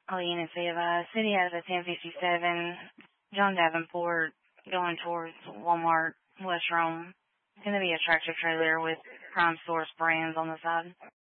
Lee City has a 1057 John Davenport going towards Walmart, West Rome. It's going to be a tractor trailer with Prime Source brands on the side.